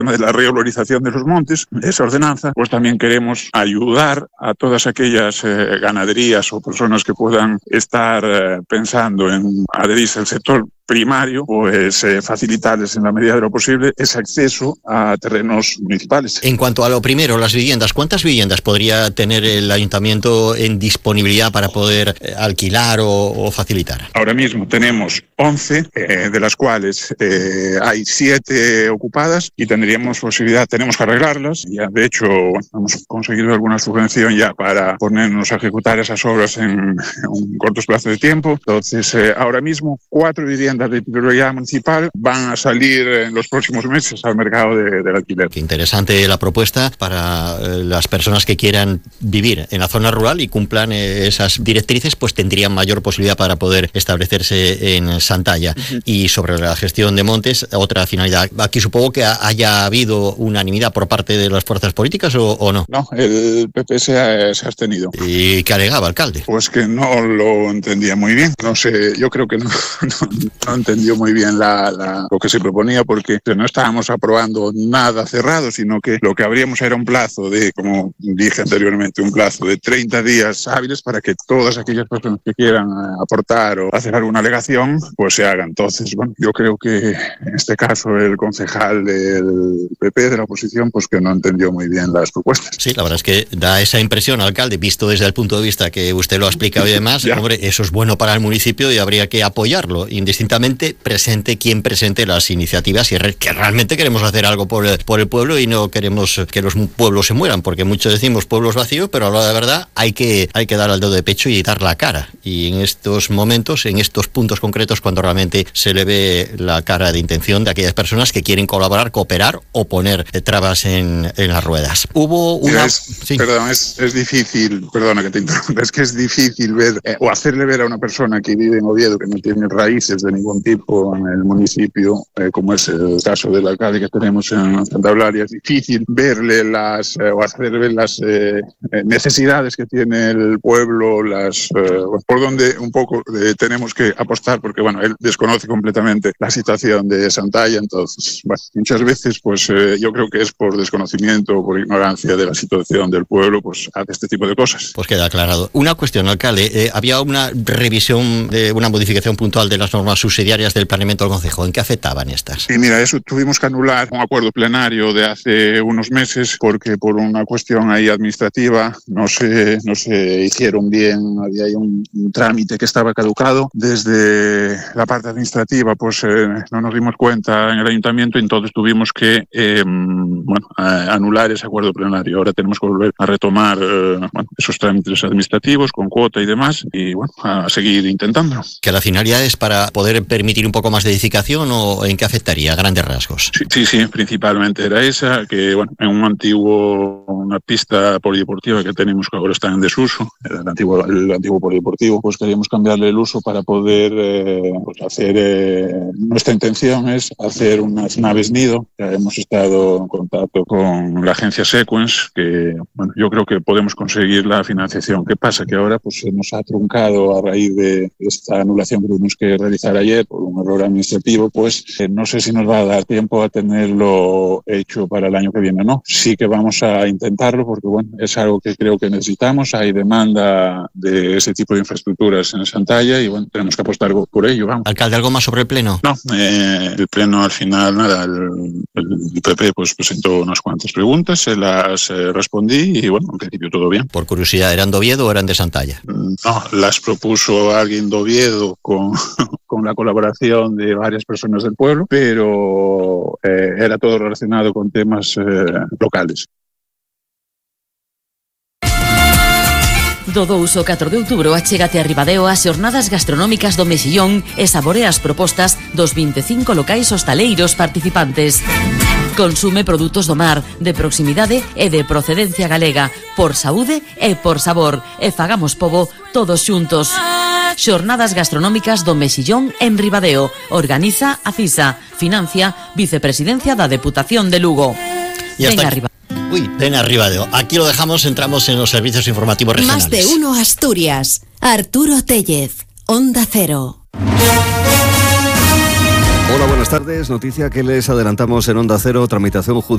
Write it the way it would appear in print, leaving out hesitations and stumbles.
de la regularización de los montes, esa ordenanza, pues también queremos ayudar a todas aquellas ganaderías o personas que puedan estar pensando en adherirse al sector primario, pues facilitarles en la medida de lo posible ese acceso a terrenos municipales. En cuanto a lo primero, las viviendas, ¿cuántas viviendas podría tener el ayuntamiento en disponibilidad para poder alquilar o facilitar? Ahora mismo tenemos 11, de las cuales hay 7 ocupadas y tendríamos posibilidad, tenemos que arreglarlas. Ya, de hecho, hemos conseguido alguna subvención ya para ponernos a ejecutar esas obras en un corto plazo de tiempo. Entonces, ahora mismo 4 viviendas de titularidad municipal van a salir en los próximos meses al mercado del alquiler. Qué interesante la propuesta para las personas que quieran vivir en la zona rural y cumplan esas directrices, pues tendrían mayor posibilidad para poder establecerse en Santalla. Y sobre la gestión de montes, otra finalidad. Aquí supongo que haya habido unanimidad por parte de las fuerzas políticas o no. No, el PP se ha abstenido. ¿Y qué alegaba, alcalde? Pues que no lo entendía muy bien. No sé, yo creo que no entendió muy bien lo que se proponía, porque no estábamos aprobando nada cerrado, sino que lo que abríamos era un plazo de, como dije anteriormente, un plazo de 30 días hábiles para que todas aquellas personas que quieran aportar o hacer alguna alegación, pues se haga. Entonces, bueno, yo creo que en este caso el concejal del PP, de la oposición, pues que no entendió muy bien las propuestas. Sí, la verdad es que da esa impresión, alcalde, visto desde el punto de vista que usted lo ha explicado y demás, hombre, eso es bueno para el municipio y habría que apoyarlo, indistintamente presente quien presente las iniciativas y que realmente queremos hacer algo por el pueblo y no queremos que los pueblos se mueran, porque muchos decimos pueblos vacíos, pero a la hora de verdad hay que dar al dedo de pecho y dar la cara. Y en estos momentos, en estos puntos concretos, cuando realmente se le ve la cara de intención de aquellas personas que quieren colaborar, cooperar o poner trabas en las ruedas. Hubo una... Sí. Perdón, es difícil, perdona que te interrumpa, es que es difícil ver o hacerle ver a una persona que vive en Oviedo, que no tiene raíces de ningún tipo en el municipio, como es el caso del alcalde que tenemos en Santa Eulalia, es difícil verle o hacerle ver las necesidades que tiene el pueblo, por donde un poco tenemos que apostar, porque bueno, él desconoce completamente la situación de Santalla. Entonces, bueno, muchas veces pues yo creo que es por desconocimiento o por ignorancia de la situación del pueblo, pues hace este tipo de cosas. Pues queda aclarado. Una cuestión, alcalde, había una revisión de una modificación puntual de las normas subsidiarias del planeamiento del concejo. ¿En qué afectaban estas? Y mira, eso tuvimos que anular un acuerdo plenario de hace unos meses porque por una cuestión ahí administrativa no se hicieron bien, había ahí un trámite que estaba caducado. Desde la parte administrativa pues no nos dimos cuenta en el ayuntamiento y entonces tuvimos que anular ese acuerdo plenario. Ahora tenemos que volver a retomar esos trámites administrativos con cuota y demás y bueno, a seguir intentándolo. ¿Que la finalidad es para poder permitir un poco más de edificación o en qué afectaría a grandes rasgos? Sí, principalmente era esa, que bueno, en una pista polideportiva que tenemos que ahora está en desuso, el antiguo polideportivo, pues queríamos cambiarle el uso para poder hacer, nuestra intención es hacer unas naves nido. Ya hemos estado en contacto con la agencia Sequence, que bueno, yo creo que podemos conseguir la financiación. ¿Qué pasa? Que ahora pues se nos ha truncado a raíz de esta anulación que tuvimos que realizar ayer por un error administrativo, pues no sé si nos va a dar tiempo a tenerlo hecho para el año que viene o no. Sí que vamos a intentarlo porque bueno, es algo que creo que necesitamos, hay demanda de ese tipo de infraestructuras en Santalla y bueno, tenemos que apostar por ello. Vamos. Alcalde, ¿algo más sobre el pleno? No, el pleno al final nada, el PP pues presentó unas cuantas preguntas, se las respondí y bueno, en principio todo bien. Por curiosidad, ¿eran de Oviedo o eran de Santalla? No, las propuso alguien de Oviedo con la colaboración de varias personas del pueblo, pero era todo relacionado con temas locales. Do 2 ao 4 de outubro achégate a Ribadeo ás xornadas gastronómicas do Mexillón e saborea as propostas dos 25 locais hostaleiros participantes. Consume produtos do mar, de proximidade e de procedencia galega, por saúde e por sabor, e fagamos pobo todos xuntos. Xornadas gastronómicas do Mexillón en Ribadeo. Organiza a CISA. Financia Vicepresidencia da Deputación de Lugo. Venga, arriba. Ven arriba. Aquí lo dejamos, entramos en los servicios informativos regionales. Más de uno Asturias. Arturo Tellez, Onda Cero. Hola, buenas tardes. Noticia que les adelantamos en Onda Cero, tramitación judicial.